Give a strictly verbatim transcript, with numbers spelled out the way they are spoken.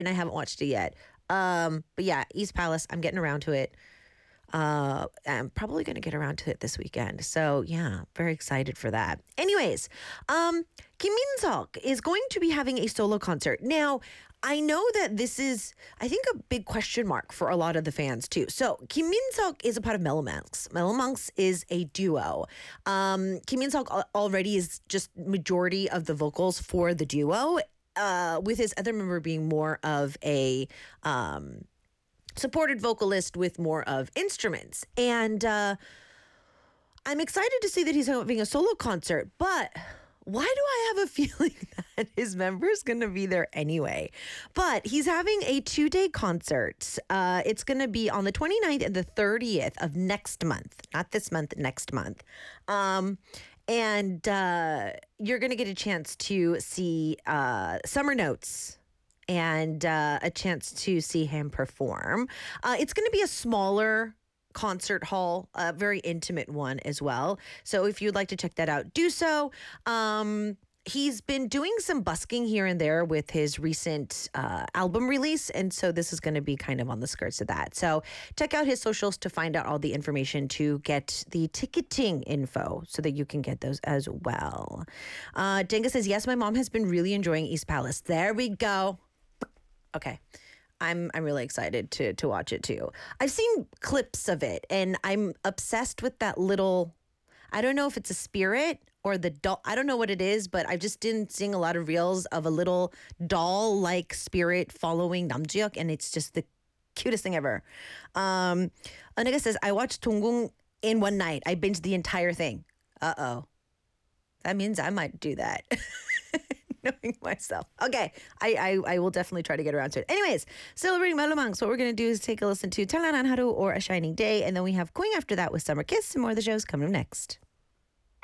and I haven't watched it yet. Um, but yeah, East Palace, I'm getting around to it. Uh, I'm probably going to get around to it this weekend. So yeah, very excited for that. Anyways, um, Kim Min-seok is going to be having a solo concert. Now, I know that this is, I think, a big question mark for a lot of the fans too. So Kim Min-seok is a part of Mellow Monks. Mellow Monks is a duo. Um, Kim Min-seok al- already is just majority of the vocals for the duo, uh, with his other member being more of a um, supported vocalist with more of instruments. And uh, I'm excited to see that he's having a solo concert, but why do I have a feeling that his member is going to be there anyway? But he's having a two-day concert. Uh, it's going to be on the twenty-ninth and the thirtieth of next month. Not this month, next month. Um, and uh, you're going to get a chance to see uh, Summer Notes and uh, a chance to see him perform. Uh, it's going to be a smaller concert hall, a very intimate one as well. So if you'd like to check that out, do so. Um, he's been doing some busking here and there with his recent uh, album release. And so this is going to be kind of on the skirts of that. So check out his socials to find out all the information to get the ticketing info so that you can get those as well. Uh, Jenga says, yes, my mom has been really enjoying East Palace. There we go. Okay. I'm I'm really excited to to watch it too. I've seen clips of it and I'm obsessed with that little, I don't know if it's a spirit or the doll. I don't know what it is, but I've just been seeing a lot of reels of a little doll-like spirit following Nam Ji-hyuk, and it's just the cutest thing ever. Um, Anaga says, I watched Dongung in one night. I binged the entire thing. Uh-oh. That means I might do that. Knowing myself. Okay, I, I I will definitely try to get around to it. Anyways, celebrating Mellow Monks, what we're going to do is take a listen to Talangan Haru or A Shining Day, and then we have Queen after that with Summer Kiss, and more of the shows coming up next.